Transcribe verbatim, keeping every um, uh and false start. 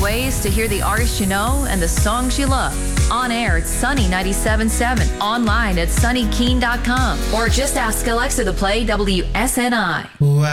ways to hear the artists you know and the songs you love. On air at Sunny ninety-seven point seven, online at sunny keen dot com, or just ask Alexa to play W S N I. Wow.